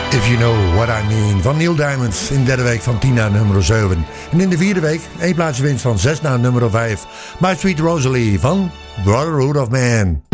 If You Know What I Mean van Neil Diamond. In de derde week van 10 naar nummer 7. En in de vierde week 1 plaatsje winst van 6 naar nummer 5. My Sweet Rosalie van Brotherhood of Man.